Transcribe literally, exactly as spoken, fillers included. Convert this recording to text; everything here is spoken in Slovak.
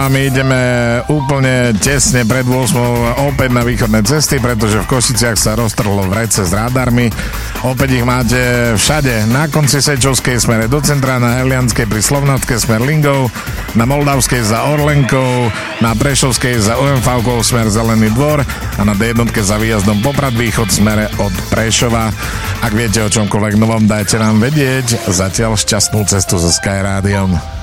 A my ideme úplne tesne pred ôsmou opäť na východné cesty, pretože v Košiciach sa roztrhlo vrece s rádarmi. Opäť ich máte všade. Na konci Sečovskej smere do centra, na Helianskej pri Slovnatke smer Lingov, na Moldavskej za Orlenkou, na Prešovskej za ó em vé-kou smer Zelený dvor a na dé jednotke za výjazdom Poprad východ smere od Prešova. Ak viete o čomkoľvek novom, dajte nám vedieť. Zatiaľ šťastnú cestu so Sky Rádiom.